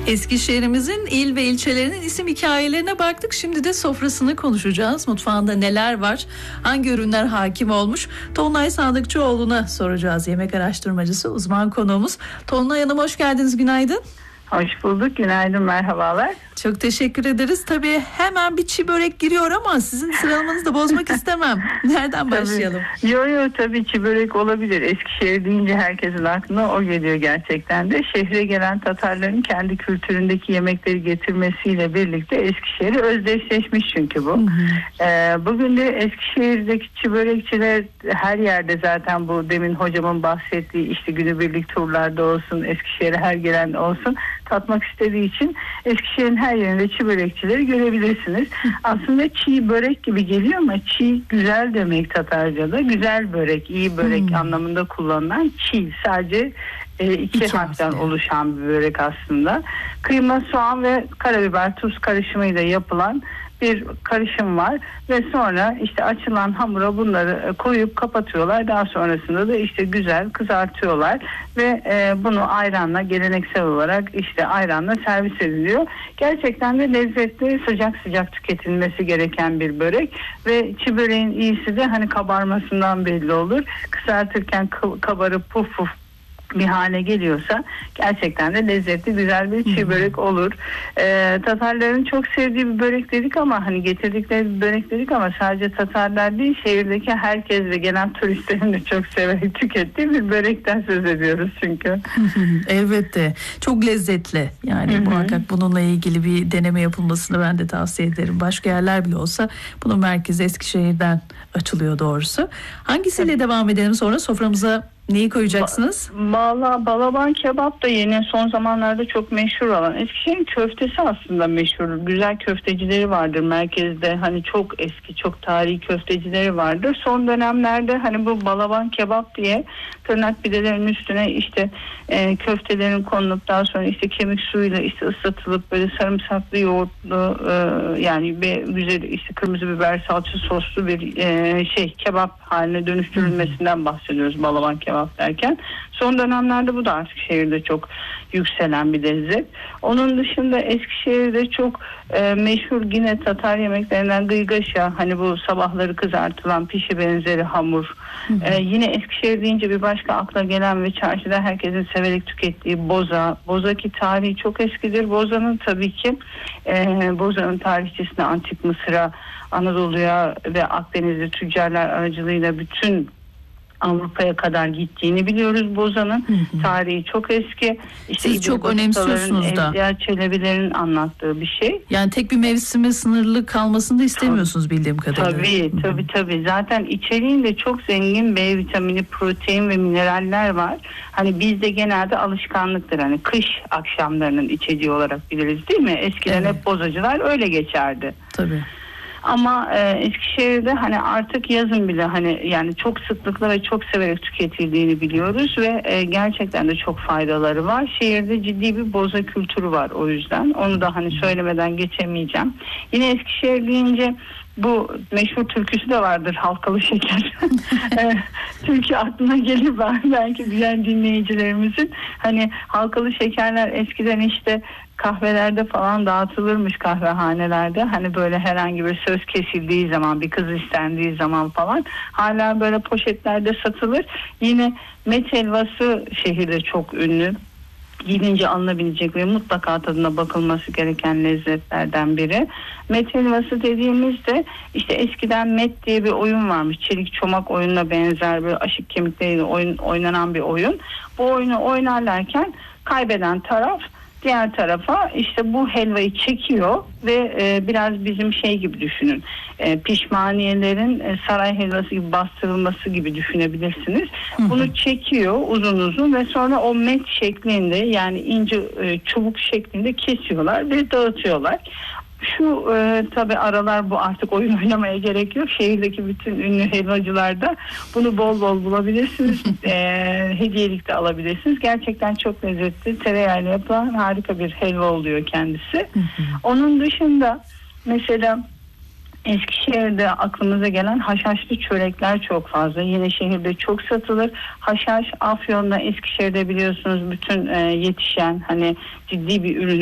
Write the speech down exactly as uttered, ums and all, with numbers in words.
Eskişehir'imizin il ve ilçelerinin isim hikayelerine baktık. Şimdi de sofrasını konuşacağız. Mutfağında neler var? Hangi ürünler hakim olmuş? Tolunay Sandıkçıoğlu'na soracağız. Yemek araştırmacısı, uzman konuğumuz. Tolunay Hanım, hoş geldiniz. Günaydın. Hoş bulduk. Günaydın, merhabalar. Çok teşekkür ederiz. Tabii hemen bir çiğ börek giriyor ama sizin sıralamanızı da bozmak istemem. Nereden başlayalım? Yo yo tabii çiğ börek olabilir. Eskişehir deyince herkesin aklına o geliyor gerçekten de. Şehre gelen Tatarların kendi kültüründeki yemekleri getirmesiyle birlikte Eskişehir'e özdeşleşmiş çünkü bu. Hı hı. Ee, bugün de Eskişehir'deki çiğ börekçiler her yerde zaten, bu demin hocamın bahsettiği işte günübirlik turlarda olsun, Eskişehir'e her gelen olsun, tatmak istediği için Eskişehir'in her yerinde çiğ börekçileri görebilirsiniz. Aslında çiğ börek gibi geliyor ama çiğ güzel demek Tatarca'da. Güzel börek, iyi börek hmm. anlamında kullanılan çiğ. Sadece e, iki, iki harften oluşan bir börek aslında. Kıyma, soğan ve karabiber, tuz karışımıyla yapılan bir karışım var ve sonra işte açılan hamura bunları koyup kapatıyorlar. Daha sonrasında da işte güzel kızartıyorlar ve e, bunu ayranla, geleneksel olarak işte ayranla servis ediliyor. Gerçekten de lezzetli, sıcak sıcak tüketilmesi gereken bir börek ve çiğ böreğin iyisi de hani kabarmasından belli olur. Kızartırken kabarıp puf puf bir hale geliyorsa gerçekten de lezzetli, güzel bir çiğ börek olur. Ee, Tatarların çok sevdiği bir börek dedik ama hani getirdikleri bir börek dedik ama sadece Tatarlar değil, şehirdeki herkes ve gelen turistlerin de çok severek tükettiği bir börekten söz ediyoruz çünkü. Elbette. Çok lezzetli. Yani Hı-hı. muhakkak bununla ilgili bir deneme yapılmasını ben de tavsiye ederim. Başka yerler bile olsa bunun merkezi Eskişehir'den açılıyor doğrusu. Hangisiyle evet. devam edelim, sonra soframıza neyi koyacaksınız? Valla balaban kebap da yeni son zamanlarda çok meşhur olan. Eskişehir'in köftesi aslında meşhur. Güzel köftecileri vardır merkezde. Hani çok eski, çok tarihi köftecileri vardır. Son dönemlerde hani bu balaban kebap diye tırnak pidelerin üstüne işte e, köftelerin konulup daha sonra işte kemik suyuyla işte ıslatılıp böyle sarımsaklı, yoğurtlu e, yani bir güzel işte kırmızı biber salça soslu bir e, şey kebap haline dönüştürülmesinden bahsediyoruz balaban kebap derken. Son dönemlerde bu da artık şehirde çok yükselen bir lezzet. Onun dışında Eskişehir'de çok e, meşhur yine Tatar yemeklerinden gıygaşa, hani bu sabahları kızartılan pişi benzeri hamur. E, yine Eskişehir deyince bir başka akla gelen ve çarşıda herkesin severek tükettiği boza. Boza ki tarihi çok eskidir. Boza'nın tabii ki e, Boza'nın tarihçesine Antik Mısır'a, Anadolu'ya ve Akdeniz'de tüccarlar aracılığıyla bütün Avrupa'ya kadar gittiğini biliyoruz Boza'nın. Hı hı. Tarihi çok eski. İşte siz çok önemsiyorsunuz da. Evliya Çelebi'lerin anlattığı bir şey. Yani tek bir mevsime sınırlı kalmasını da istemiyorsunuz tabii, bildiğim kadarıyla. Tabii Hı-hı. tabii tabii. Zaten içeriğinde çok zengin B vitamini, protein ve mineraller var. Hani bizde genelde alışkanlıktır. Hani kış akşamlarının içeceği olarak biliriz değil mi? Eskiden evet. hep bozacılar öyle geçerdi. Tabii. Ama e, Eskişehir'de hani artık yazın bile hani yani çok sıklıkla ve çok severek tüketildiğini biliyoruz ve e, gerçekten de çok faydaları var. Şehirde ciddi bir boza kültürü var o yüzden. Onu da hani söylemeden geçemeyeceğim. Yine Eskişehir deyince bu meşhur türküsü de vardır, Halkalı Şeker. Türkü aklına gelir belki diğer dinleyicilerimizin. Hani halkalı şekerler eskiden işte kahvelerde falan dağıtılırmış, kahvehanelerde. Hani böyle herhangi bir söz kesildiği zaman, bir kız istendiği zaman falan hala böyle poşetlerde satılır. Yine met helvası şehirde çok ünlü. Gidince alınabilecek ve mutlaka tadına bakılması gereken lezzetlerden biri. Met helvası dediğimizde işte eskiden met diye bir oyun varmış. Çelik çomak oyununa benzer bir aşık kemikleriyle oyun, oynanan bir oyun. Bu oyunu oynarlarken kaybeden taraf diğer tarafa işte bu helvayı çekiyor ve e, biraz bizim şey gibi düşünün. E, pişmaniyelerin e, saray helvası gibi bastırılması gibi düşünebilirsiniz. Hı hı. Bunu çekiyor uzun uzun ve sonra o met şeklinde, yani ince e, çubuk şeklinde kesiyorlar ve dağıtıyorlar. Şu e, tabi aralar bu artık oyun oynamaya gerek yok. Şehirdeki bütün ünlü helvacılarda bunu bol bol bulabilirsiniz. e, hediyelik de alabilirsiniz. Gerçekten çok lezzetli. Tereyağıyla yapılan harika bir helva oluyor kendisi. Onun dışında mesela Eskişehir'de aklımıza gelen haşhaşlı çörekler çok fazla. Yine şehirde çok satılır. Haşhaş Afyon'da, Eskişehir'de biliyorsunuz bütün e, yetişen hani ciddi bir ürün